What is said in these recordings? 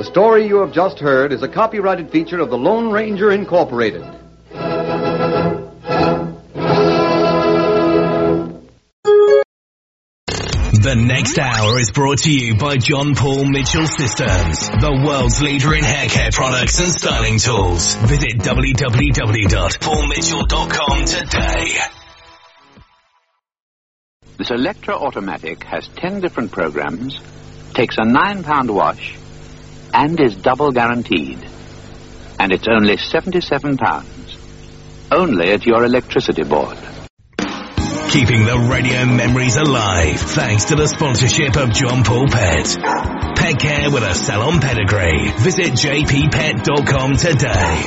The story you have just heard is a copyrighted feature of the Lone Ranger Incorporated. The next hour is brought to you by John Paul Mitchell Systems, the world's leader in hair care products and styling tools. Visit www.paulmitchell.com today. This Electra Automatic has 10 different programs, takes a £9 wash, and is double guaranteed. And it's only £77. Only at your electricity board. Keeping the radio memories alive thanks to the sponsorship of John Paul Pet. Pet care with a salon pedigree. Visit jppet.com today.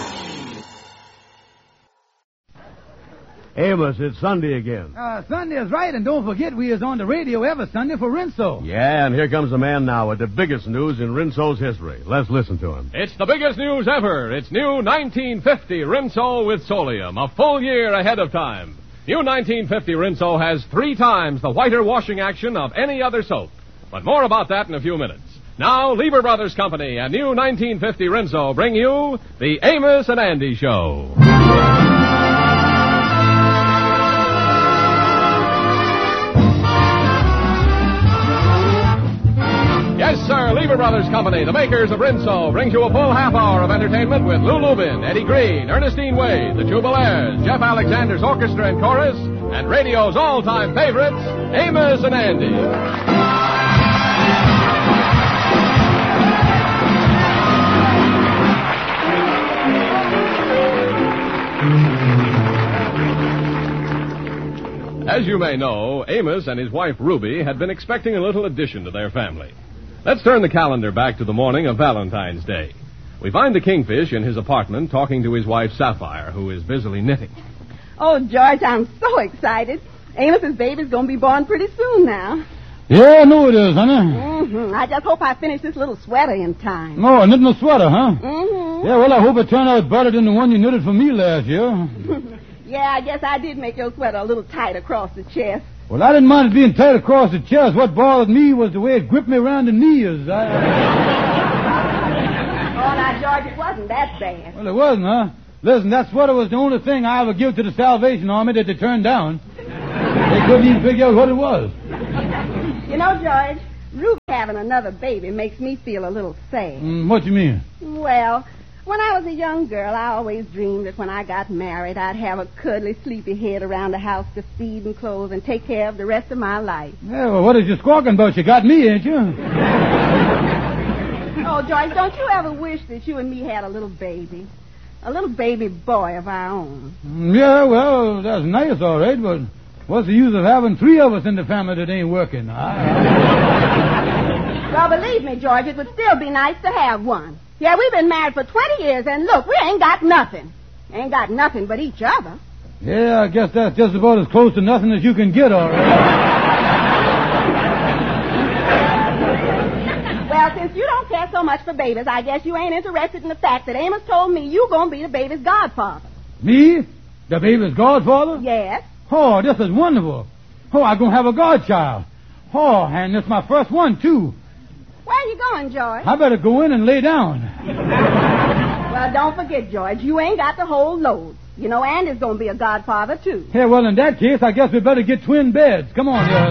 Amos, it's Sunday again. Sunday is right, and don't forget we is on the radio every Sunday for Rinso. Yeah, and here comes the man now with the biggest news in Rinso's history. Let's listen to him. It's the biggest news ever. It's new 1950 Rinso with Solium, a full year ahead of time. New 1950 Rinso has 3 times the whiter washing action of any other soap. But more about that in a few minutes. Now, Lever Brothers Company and new 1950 Rinso bring you the Amos and Andy Show. Yes, sir, Lever Brothers Company, the makers of Rinso, brings you a full half hour of entertainment with Lou Lubin, Eddie Green, Ernestine Wade, the Jubilaires, Jeff Alexander's orchestra and chorus, and radio's all-time favorites, Amos and Andy. As you may know, Amos and his wife Ruby had been expecting a little addition to their family. Let's turn the calendar back to the morning of Valentine's Day. We find the Kingfish in his apartment talking to his wife Sapphire, who is busily knitting. Oh, George, I'm so excited. Amos's baby's going to be born pretty soon now. Yeah, I know it is, honey. Mm-hmm. I just hope I finish this little sweater in time. Oh, knitting a sweater, huh? Mm-hmm. Yeah, well, I hope it turned out better than the one you knitted for me last year. Yeah, I guess I did make your sweater a little tight across the chest. Well, I didn't mind it being tight across the chest. What bothered me was the way it gripped me around the knees. Oh, now, George, it wasn't that bad. Well, it wasn't, huh? Listen, that sweater was the only thing I ever give to the Salvation Army that they turned down. They couldn't even figure out what it was. You know, George, Ruby having another baby makes me feel a little sad. What you mean? Well, when I was a young girl, I always dreamed that when I got married, I'd have a cuddly, sleepy head around the house to feed and clothe and take care of the rest of my life. Yeah, well, what is you squawking about? You got me, ain't you? Oh, George, don't you ever wish that you and me had a little baby? A little baby boy of our own. Yeah, well, that's nice, all right, but what's the use of having 3 of us in the family that ain't working? Well, believe me, George, it would still be nice to have one. Yeah, we've been married for 20 years, and look, we ain't got nothing. Ain't got nothing but each other. Yeah, I guess that's just about as close to nothing as you can get, all right. Well, since you don't care so much for babies, I guess you ain't interested in the fact that Amos told me you gonna be the baby's godfather. Me? The baby's godfather? Yes. Oh, this is wonderful. Oh, I'm gonna have a godchild. Oh, and it's my first one, too. Where are you going, George? I better go in and lay down. Well, don't forget, George, you ain't got the whole load. You know, Andy's going to be a godfather, too. Yeah, well, in that case, I guess we better get twin beds. Come on, here.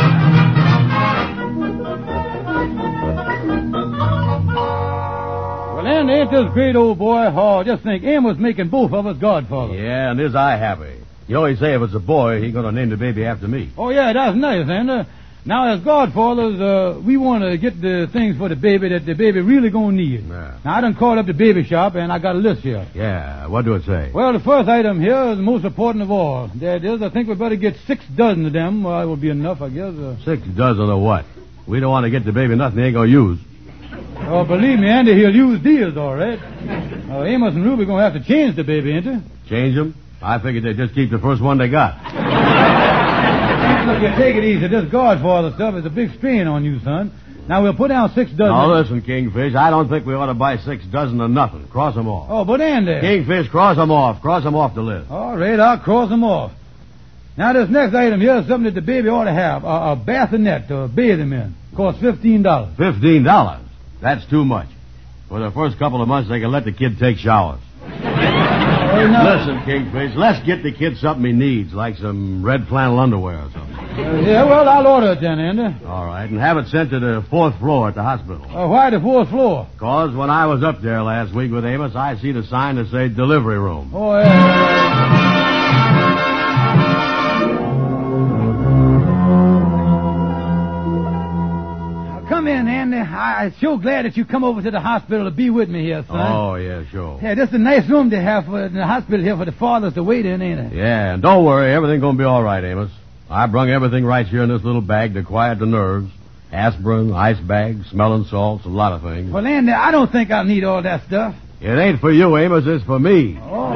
Well, Andy, ain't this great, old boy? Oh, just think, Amos making both of us godfathers. Yeah, and is I happy. You always say if it's a boy, he's going to name the baby after me. Oh, yeah, that's nice, Andy. Now, as godfathers, we want to get the things for the baby that the baby really going to need. Yeah. Now, I done called up the baby shop, and I got a list here. Yeah, what do it say? Well, the first item here is the most important of all. That is, I think we better get 6 dozen of them. Well, that will be enough, I guess. 6 dozen of what? We don't want to get the baby nothing he ain't going to use. Oh, believe me, Andy, he'll use these, all right. Amos and Ruby going to have to change the baby, ain't they? Change them? I figured they'd just keep the first one they got. Look, you take it easy. This godfather stuff is a big strain on you, son. Now, we'll put down 6 dozen. Now, listen, Kingfish, I don't think we ought to buy 6 dozen of nothing. Cross them off. Oh, but Andy. Kingfish, cross them off. Cross them off the list. All right, I'll cross them off. Now, this next item here is something that the baby ought to have. A bassinet to bathe him in. Costs $15. $15? That's too much. For the first couple of months, they can let the kid take showers. Listen, Kingfish, let's get the kid something he needs, like some red flannel underwear or something. Yeah, well, I'll order it then, Andy. All right, and have it sent to the 4th floor at the hospital. Why the 4th floor? Because when I was up there last week with Amos, I seen a sign that said delivery room. Oh, yeah. Come in, Andy. I'm so glad that you come over to the hospital to be with me here, son. Oh, yeah, sure. Yeah, this is a nice room to have in the hospital here for the fathers to wait in, ain't it? Yeah, and don't worry, everything's going to be all right, Amos. I brung everything right here in this little bag to quiet the nerves. Aspirin, ice bags, smelling salts, a lot of things. Well, Andy, I don't think I'll need all that stuff. It ain't for you, Amos, it's for me. Oh.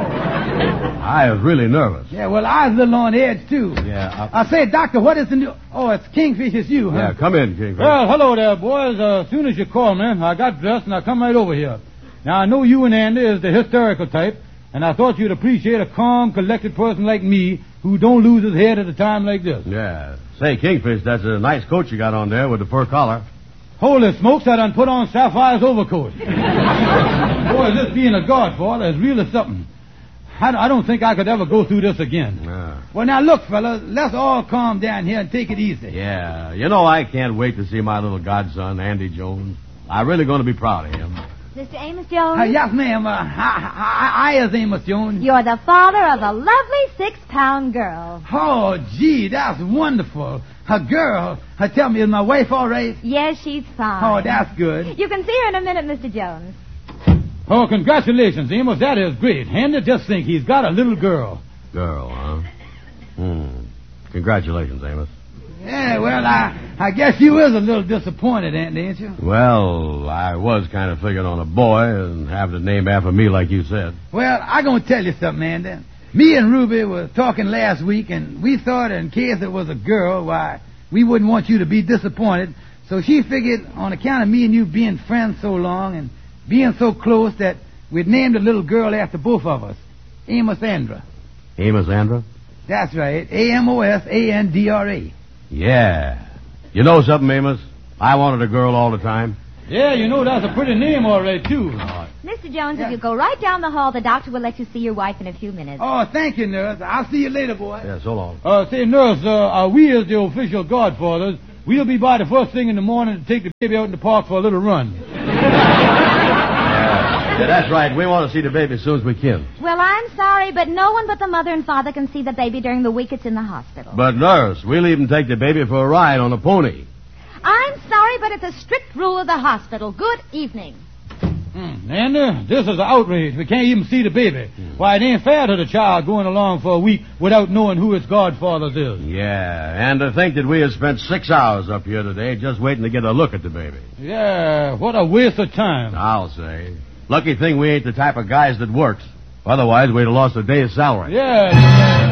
I was really nervous. Yeah, well, I was a little on edge, too. Yeah. I say, Doctor, what is the new... Oh, it's Kingfish, it's you, huh? Yeah, come in, Kingfish. Well, hello there, boys. As soon as you called me, I got dressed and I come right over here. Now, I know you and Andy is the hysterical type, and I thought you'd appreciate a calm, collected person like me who don't lose his head at a time like this. Yeah. Say, Kingfish, that's a nice coat you got on there with the fur collar. Holy smokes, I done put on Sapphire's overcoat. Boy, this being a godfather is really something. I don't think I could ever go through this again. Yeah. Well, now, look, fellas, let's all calm down here and take it easy. Yeah. You know, I can't wait to see my little godson, Andy Jones. I'm really going to be proud of him. Mr. Amos Jones? Yes, ma'am. I is Amos Jones. You're the father of a lovely 6-pound girl. Oh, gee, that's wonderful. A girl. Tell me, is my wife all right? Yes, she's fine. Oh, that's good. You can see her in a minute, Mr. Jones. Oh, congratulations, Amos. That is great. Andy, just think, he's got a little girl. Girl, huh? Congratulations, Amos. Yeah, well, I guess you is a little disappointed, Andy, ain't you? Well, I was kind of figuring on a boy and having it named after me like you said. Well, I'm going to tell you something, Andy. Me and Ruby were talking last week, and we thought in case it was a girl, why, we wouldn't want you to be disappointed. So she figured on account of me and you being friends so long and being so close that we'd named a little girl after both of us. Amos Andra. Amos Andra? That's right. Amosandra. Yeah. You know something, Amos? I wanted a girl all the time. Yeah, you know that's a pretty name all right, too. Mr. Jones, if you go right down the hall, the doctor will let you see your wife in a few minutes. Oh, thank you, nurse. I'll see you later, boy. Yeah, so long. Say, nurse, we as the official godfathers, we'll be by the first thing in the morning to take the baby out in the park for a little run. Yeah, that's right. We want to see the baby as soon as we can. Well, I'm sorry, but no one but the mother and father can see the baby during the week it's in the hospital. But, nurse, we'll even take the baby for a ride on a pony. I'm sorry, but it's a strict rule of the hospital. Good evening. Andy, this is an outrage. We can't even see the baby. Why, it ain't fair to the child going along for a week without knowing who its godfathers is. Yeah, and to think that we have spent 6 hours up here today just waiting to get a look at the baby. Yeah, what a waste of time. I'll say. Lucky thing we ain't the type of guys that works. Otherwise, we'd have lost a day's salary. Yeah.